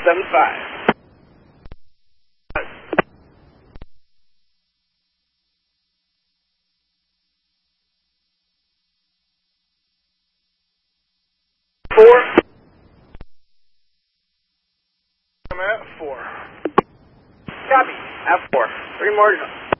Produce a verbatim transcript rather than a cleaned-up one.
seven five. Four. I'm at four. Copy. At four. Three marginal.